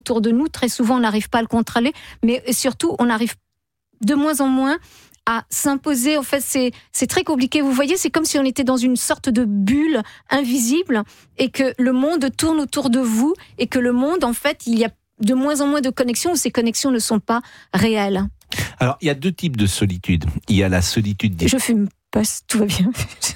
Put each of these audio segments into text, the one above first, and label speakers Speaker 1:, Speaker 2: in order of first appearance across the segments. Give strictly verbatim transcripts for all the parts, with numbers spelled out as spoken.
Speaker 1: autour de nous. Très souvent, on n'arrive pas à le contrôler, mais surtout, on arrive de moins en moins à s'imposer. En fait, c'est, c'est très compliqué. Vous voyez, c'est comme si on était dans une sorte de bulle invisible et que le monde tourne autour de vous et que le monde, en fait, il y a de moins en moins de connexions où ces connexions ne sont pas réelles.
Speaker 2: Alors, il y a deux types de solitude. Il y a la solitude des...
Speaker 1: Je fume pas, tout va bien.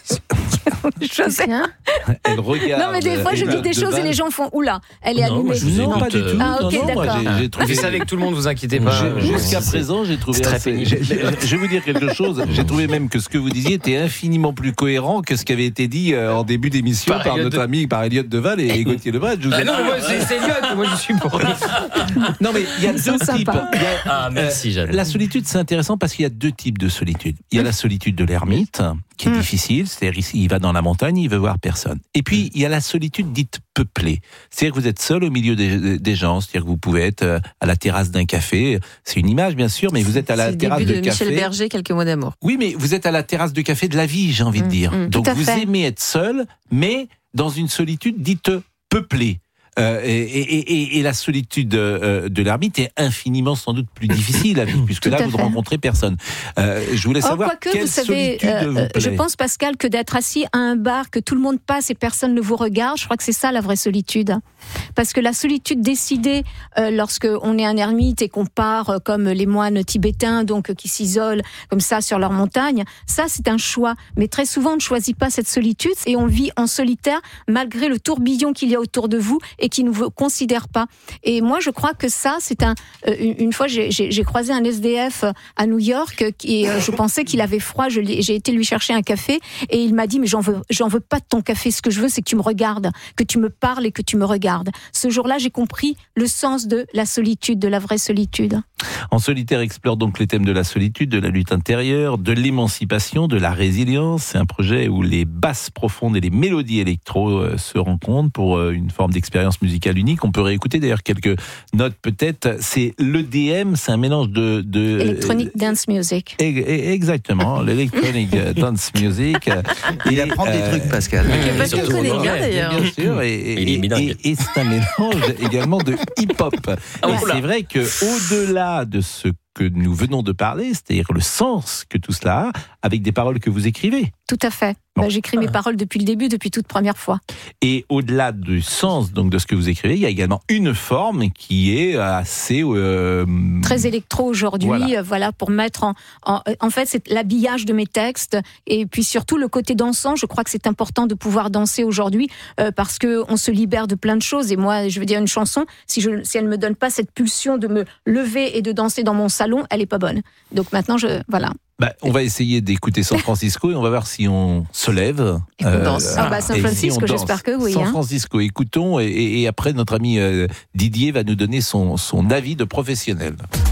Speaker 1: Je sais.
Speaker 2: Elle regarde.
Speaker 1: Non, mais des fois, je dis des choses et les gens font oula, elle est
Speaker 3: non,
Speaker 1: allumée.
Speaker 3: Je
Speaker 2: non, pas du tout.
Speaker 1: Ah, ok,
Speaker 2: non, non,
Speaker 1: d'accord.
Speaker 2: Moi, j'ai, j'ai trouvé...
Speaker 3: Vous savez que tout le monde, vous inquiétez pas.
Speaker 2: J'ai, jusqu'à présent, j'ai trouvé.
Speaker 3: C'est très
Speaker 2: assez...
Speaker 3: pénible.
Speaker 2: j'ai, je vais vous dire quelque chose. J'ai trouvé même que ce que vous disiez était infiniment plus cohérent que ce qui avait été dit en début d'émission par, par notre de... ami, par Elliott Deval et Gauthier Lebret. Je vous
Speaker 3: ah
Speaker 2: ai...
Speaker 3: non, moi, c'est, c'est Elliott. Moi, je suis pour.
Speaker 2: Non, mais il y a deux types. Il y a,
Speaker 3: ah, merci, Jeanne.
Speaker 2: La solitude, c'est intéressant parce qu'il y a deux types de solitude. Il y a la solitude de l'ermite, qui est mmh. difficile, c'est-à-dire il va dans la montagne, il veut voir personne. Et puis, il y a la solitude dite peuplée. C'est-à-dire que vous êtes seul au milieu des, des gens, c'est-à-dire que vous pouvez être à la terrasse d'un café. C'est une image, bien sûr, mais vous êtes à la
Speaker 4: c'est
Speaker 2: terrasse
Speaker 4: le début
Speaker 2: de,
Speaker 4: de
Speaker 2: café.
Speaker 4: Michel Berger, quelques mots d'amour.
Speaker 2: Oui, mais vous êtes à la terrasse de café de la vie, j'ai envie mmh. de dire.
Speaker 1: Mmh,
Speaker 2: Donc, vous
Speaker 1: fait.
Speaker 2: aimez être seul, mais dans une solitude dite peuplée. Euh, et, et, et, et la solitude euh, de l'ermite est infiniment sans doute plus difficile à vivre, puisque là vous ne rencontrez personne. Euh, je voulais savoir
Speaker 1: oh, quoique,
Speaker 2: quelle
Speaker 1: vous savez,
Speaker 2: solitude
Speaker 1: euh,
Speaker 2: vous plaît.
Speaker 1: Je pense, Pascal, que d'être assis à un bar, que tout le monde passe et personne ne vous regarde, je crois que c'est ça la vraie solitude. Parce que la solitude décidée, euh, lorsque on est un ermite et qu'on part euh, comme les moines tibétains, donc euh, qui s'isolent comme ça sur leur montagne, ça c'est un choix. Mais très souvent on ne choisit pas cette solitude et on vit en solitaire malgré le tourbillon qu'il y a autour de vous et qui ne vous considère pas. Et moi, je crois que ça, c'est un. Euh, une fois, j'ai, j'ai, j'ai croisé un S D F à New York et euh, je pensais qu'il avait froid. Je j'ai été lui chercher un café et il m'a dit mais j'en veux, j'en veux pas de ton café. Ce que je veux, c'est que tu me regardes, que tu me parles et que tu me regardes. Ce jour-là, j'ai compris le sens de la solitude, de la vraie solitude.
Speaker 2: En solitaire explore donc les thèmes de la solitude, de la lutte intérieure, de l'émancipation, de la résilience. C'est un projet où les basses profondes et les mélodies électro euh, se rencontrent pour euh, une forme d'expérience musicale unique. On peut réécouter d'ailleurs quelques notes peut-être. C'est l'E D M, c'est un mélange de... de
Speaker 1: Electronic euh, Dance Music.
Speaker 2: Exactement, l'Electronic Dance Music.
Speaker 5: Il apprend euh, des trucs, Pascal.
Speaker 4: Que Pascal connaît bien d'ailleurs.
Speaker 2: Bien sûr, et, et, et, et, et c'est un mélange également de hip-hop.
Speaker 3: Oh,
Speaker 2: et c'est vrai qu'au-delà de ce que nous venons de parler, c'est-à-dire le sens que tout cela a, avec des paroles que vous écrivez.
Speaker 1: Tout à fait. Bon. Bah, j'écris mes paroles depuis le début, depuis toute première fois.
Speaker 2: Et au-delà du sens donc de ce que vous écrivez, il y a également une forme qui est assez... Euh,
Speaker 1: très électro aujourd'hui,
Speaker 2: voilà.
Speaker 1: Euh, voilà, pour mettre en... En, en fait, c'est l'habillage de mes textes, et puis surtout le côté dansant. Je crois que c'est important de pouvoir danser aujourd'hui, euh, parce qu'on se libère de plein de choses. Et moi, je veux dire, une chanson, si, je, si elle ne me donne pas cette pulsion de me lever et de danser dans mon salon, elle n'est pas bonne. Donc maintenant, je... Voilà.
Speaker 2: Bah, on va essayer d'écouter San Francisco et on va voir si on se lève.
Speaker 4: Et qu'on danse.
Speaker 1: Euh, ah bah San Francisco, si j'espère que oui.
Speaker 2: San
Speaker 1: hein.
Speaker 2: Francisco, écoutons et, et après notre ami euh, Didier va nous donner son, son avis de professionnel.